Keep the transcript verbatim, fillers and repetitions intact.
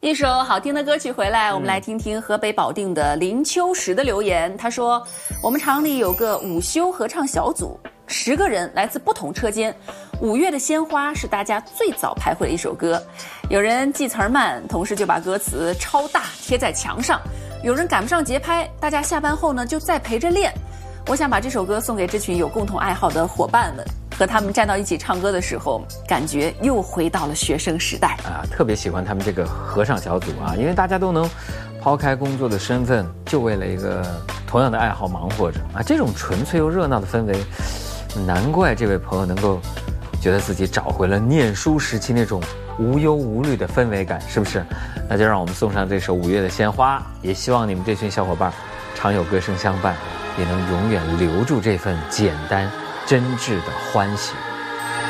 一首好听的歌曲回来，我们来听听河北保定的林秋实的留言。他说，我们厂里有个午休合唱小组，十个人来自不同车间，五月的鲜花是大家最早排会的一首歌。有人记词儿慢，同时就把歌词超大贴在墙上，有人赶不上节拍，大家下班后呢就再陪着练。我想把这首歌送给这群有共同爱好的伙伴们，和他们站到一起唱歌的时候，感觉又回到了学生时代啊！特别喜欢他们这个合唱小组啊，因为大家都能抛开工作的身份，就为了一个同样的爱好忙活着啊！这种纯粹又热闹的氛围，难怪这位朋友能够觉得自己找回了念书时期那种无忧无虑的氛围感，是不是？那就让我们送上这首《五月的鲜花》，也希望你们这群小伙伴常有歌声相伴，也能永远留住这份简单真挚的欢喜。